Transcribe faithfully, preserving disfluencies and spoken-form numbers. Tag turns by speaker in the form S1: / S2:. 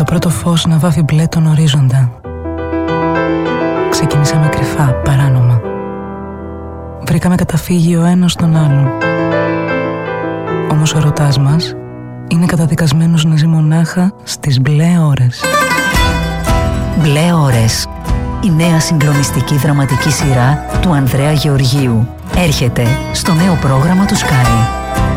S1: πρώτο φως να βάφει μπλε τον ορίζοντα. Ξεκινήσαμε κρυφά, παράνομα. Βρήκαμε καταφύγει ο ένας στον άλλον. Όμως ο ερωτάς μας είναι καταδικασμένος να ζει μονάχα στις μπλε ώρες.
S2: Μπλε ώρες. Η νέα συγκλονιστική δραματική σειρά του Ανδρέα Γεωργίου έρχεται στο νέο πρόγραμμα του Sky.